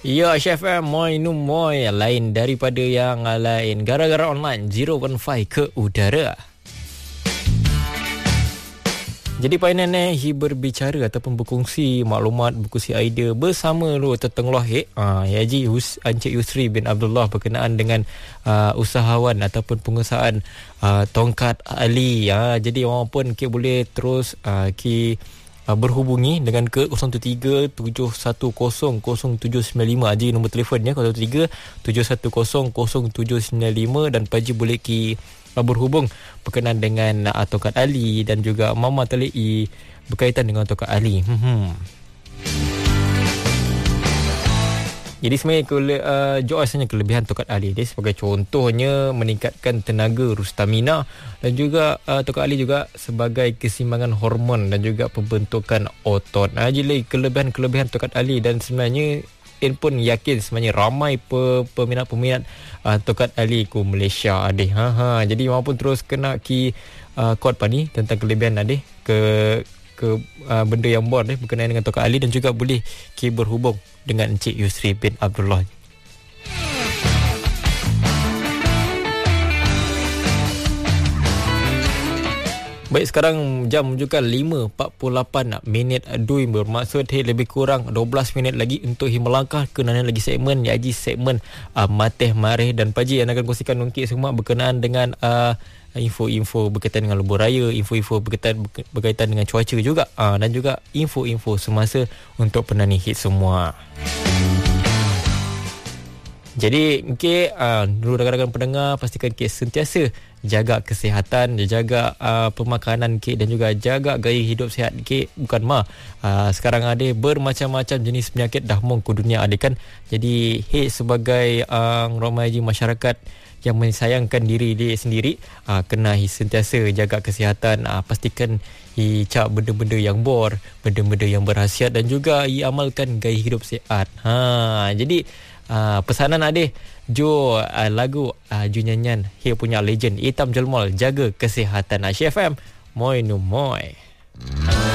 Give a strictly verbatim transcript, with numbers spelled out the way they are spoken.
Ya, Chef M, moi nu moi lain daripada yang lain. Gara-gara online zero one five ke udara. Jadi painan ni hi berbicara ataupun berkongsi maklumat, berkongsi idea bersama lu tetenglah eh ah ya ji Hus, Encik Yusri bin Abdullah berkenaan dengan uh, usahawan ataupun pengusahaan uh, Tongkat Ali ya. Jadi orang pun ke boleh terus uh, ki uh, berhubungi dengan ke kosong tiga tujuh satu kosong kosong tujuh sembilan lima aja nombor telefonnya kosong tiga tujuh satu kosong kosong tujuh sembilan lima dan paji boleh ki berhubung berkenaan dengan uh, Tongkat Ali dan juga Mama Talii berkaitan dengan Tongkat Ali. Hmm. Jadi sebenarnya kele, uh, joasnya kelebihan Tongkat Ali dia sebagai contohnya meningkatkan tenaga stamina dan juga uh, Tongkat Ali juga sebagai keseimbangan hormon dan juga pembentukan otot. Nah, jadi kelebihan-kelebihan Tongkat Ali dan sebenarnya In pun yakin sebenarnya ramai pe, peminat-peminat uh, Tongkat Ali ku Malaysia adeh. Ha ha. Jadi maupun terus kena ki uh, kod pani tentang kelebihan adeh ke ke uh, benda yang bor deh berkenaan dengan Tongkat Ali dan juga boleh ki berhubung dengan Encik Yusri bin Abdullah. Baik, sekarang jam menunjukkan lima empat puluh lapan minit dui, bermaksud hey, lebih kurang dua belas minit lagi untuk hi melangkah ke nana lagi segmen yaji segmen uh, Mateh Mareh dan Paji yang akan kongsikan ungkit semua berkenaan dengan uh, info-info berkaitan dengan lebuh raya, info-info berkaitan berkaitan dengan cuaca juga uh, dan juga info-info semasa untuk penani hit semua. Jadi okay, uh, dulu rakan-rakan pendengar pastikan ke sentiasa jaga kesihatan, jaga uh, pemakanan ke dan juga jaga gaya hidup sihat ke. Bukan mah uh, sekarang ada bermacam-macam jenis penyakit dah mong ke dunia ada kan. Jadi hey, sebagai uh, ramai masyarakat yang menyayangkan diri dia sendiri uh, kena hi sentiasa jaga kesihatan, uh, pastikan hi cak benda-benda yang bor, benda-benda yang berkhasiat dan juga hi amalkan gaya hidup sihat. Ha, jadi Uh, pesanan adeh jo uh, lagu uh, ju nyanyian he punya legend Hitam Jelmol, jaga kesihatan. Chef M moi nu moi.